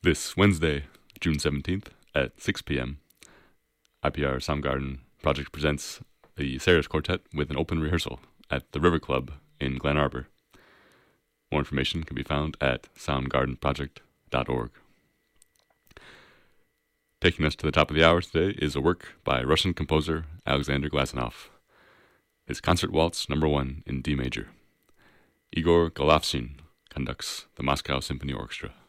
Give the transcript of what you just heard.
This Wednesday, June 17th at 6 p.m., IPR Soundgarden Project presents the Ceres Quartet with an open rehearsal at the River Club in Glen Arbor. More information can be found at soundgardenproject.org. Taking us to the top of the hour today is a work by Russian composer Alexander Glazunov. His Concert Waltz No. 1 in D major. Igor Golovshin conducts the Moscow Symphony Orchestra.